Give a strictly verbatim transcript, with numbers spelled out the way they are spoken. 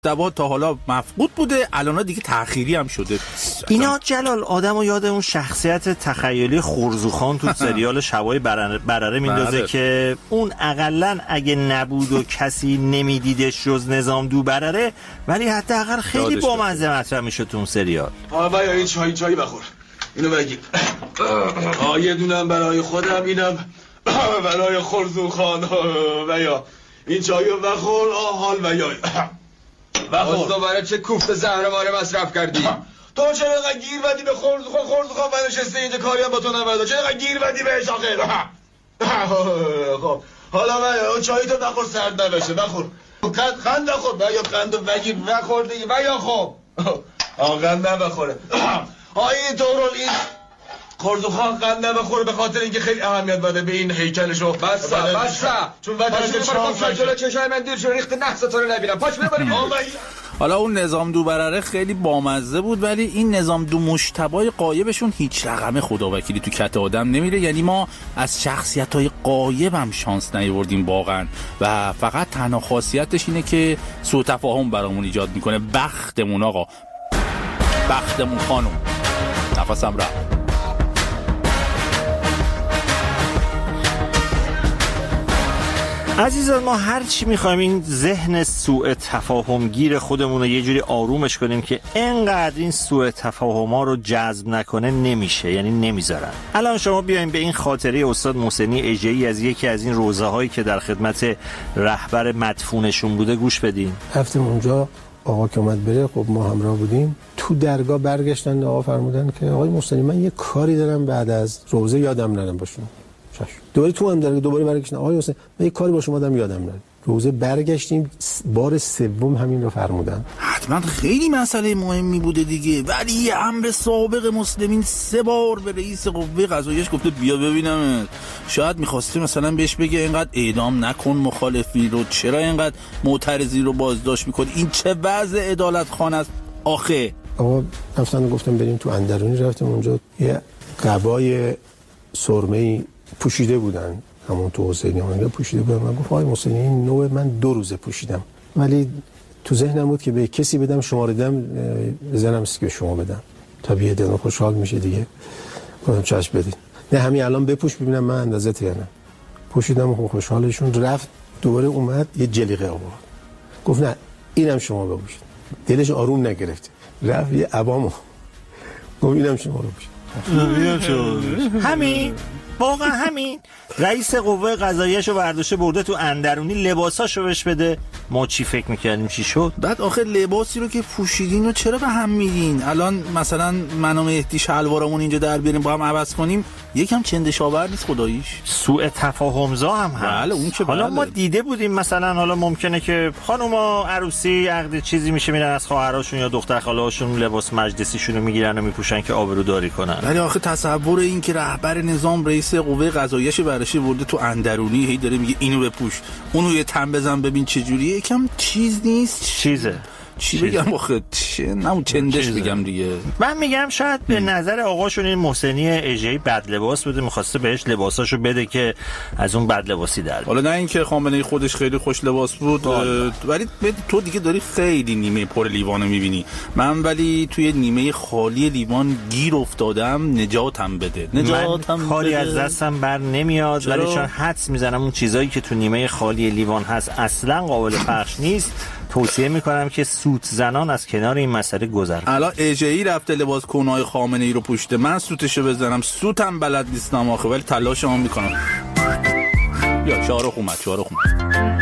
مجتبی تا حالا مفقود بوده، الان دیگه تأخیری هم شده. اینا جلال آدمو یاد اون شخصیت تخیلی خورزوخان تو سریال شبای برره, برره میندازه بله. که اون اقلن اگه نبود و کسی نمیدیدش جز نظام دو برره، ولی حداقل خیلی بامزه مطرح میشد تو اون سریال. آبا یا این چای چای بخور، اینو بگیر. آ یه دونم برای خودم، اینم برای خورزوخان. و یا این چایو بخور آحال و یا بخور. دوباره چه کوفت زهرمار مصرف کردی؟ تو چرا اینقدر گیر بدی به خورزوخان؟ خورزوخان بنشسته اینجا کاری هم با تو نبرده، چرا اینقدر گیر بدی بهش آخه؟ خب حالا من چایی تو بخور، سرد نبشه. بخور قند قند بخور و یا قندو بگیر بخور دیگه. و یا خب آقا قند نبخوره. آقا این طورال این خورزوخان قند نبخوره به خاطر اینکه خیلی اهمیت بده به این هیکلشو. بسا بسا چون وقتی چون جلو چشای من دیر شو ریخت نحس تو رو نبینم. پاش ببریم. حالا اون نظام دو برره خیلی بامزه بود، ولی این نظام دو مجتبی غایبشون هیچ رقم خداوکیلی تو کت آدم نمیره. یعنی ما از شخصیت‌های غایب هم شانس نیاوردیم واقعا، و فقط تنها خاصیتش اینه که سوء تفاهم برامون ایجاد میکنه. بختمون آقا، بختمون خانم. نفسم رفت. عزیزان، ما هر چی میخوایم این ذهن سوء تفاهم گیر خودمون رو یه جوری آرومش کنیم که انقدر این سوء تفاهم‌ها رو جذب نکنه نمیشه، یعنی نمیذارن. الان شما بیاین به این خاطره استاد محسنی اژه‌ای از یکی از این روزه‌هایی که در خدمت رهبر مدفونشون بوده گوش بدین. رفتیم اونجا، آقا که اومد بره، خب ما همراه بودیم. تو درگاه برگشتن آقا فرمودن که آقای محسنی من یه کاری دارم بعد از روزه یادم نرم باشون. دوباره تو هم در دوباره برگشتن آقای حسین من یه کاری با شما دارم یادم نره. روزه برگشتیم، بار سوم همین رو فرمودن. حتما خیلی مسئله مهمی بوده دیگه، ولی یه امر سابق مسلمین سه بار به رئیس قوه قضاییش گفته بیا ببینم. شاید میخواسته مثلا بهش بگه اینقدر اعدام نکن مخالفی رو، چرا اینقدر معترضی رو بازداشت میکنی، این چه وضع عدالت خانه است آخه. آقا رفتن گفتم بریم تو اندرونی، رفتم اونجا یه قبای سرمه‌ای پوشیده بودن، همون تو حسینی اونجا پوشیده بودن. من گفتم آقای محسنی این نوع من دو روزه پوشیدم، ولی تو ذهنم بود که به کسی بدم شماره دم بزنم که شما بدم، طبیعی دلم خوشحال میشه دیگه. گفتم چشم بدین، نه همین الان بپوش ببینم من اندازت یا نه. پوشیدم و خوشحالشون. رفت دوباره اومد یه جلیقه آورد، گفت نه اینم شما بپوشید. دلش آروم نگرفت، رفت یه عبامو گفت اینم شما بپوشید. همین واقعا همین رئیس قوه قضاییه‌شو برداشته برده تو اندرونی، لباساشو بهش بده. ما چی فکر میکردیم چی شد؟ بعد آخر لباسی رو که پوشیدین و چرا به هم میدین؟ الان مثلا من و مهدی شلوارمون اینجا در بیاریم با هم عوض کنیم، یکم چندشاور نیست خداییش؟ سوء تفاهمزا هم هست. بله اون که حالا بله. ما دیده بودیم مثلا حالا ممکنه که خانوما عروسی عقد چیزی میشه میرن از خواهراشون یا دختر خاله‌هاشون لباس مجلسیشون رو میگیرن و میپوشن که آبروداری کنن. ولی آخه تصور این که رهبر نظام رئیس قوه قضاییه‌ش براشی برده تو اندرونی، هی داره میگه اینو بپوش اونو یه تن بزن ببین چه جوریه، یکم چیز نیست؟ چیزه چی بگم آخه چه نمون چندش بگم دیگه. من میگم شاید به نظر آقاشون این محسنی اژه‌ای بد لباس بوده، می‌خواسته بهش لباساشو بده که از اون بد لباسی در. حالا نه اینکه خامنه‌ای خودش خیلی خوش لباس بود، ولی تو دیگه داری خیلی نیمه پر لیوانو می‌بینی. من ولی توی نیمه خالی لیوان گیر افتادم، نجاتم بده. نجاتم من کاری از دستم بر نمیاد، ولی چون حدس میزنم اون چیزایی که تو نیمه خالی لیوان هست اصلا قابل پخش نیست، توصیه میکنم که سوت زنان از کنار این مسئله گذر. الان اژه‌ای رفته لباس کونای خامنه‌ای رو پوشته، من سوتشو بزنم، سوتم بلد نیستم آخه، ولی تلاشمو میکنم. یا شارخ اومد، شارخ اومد.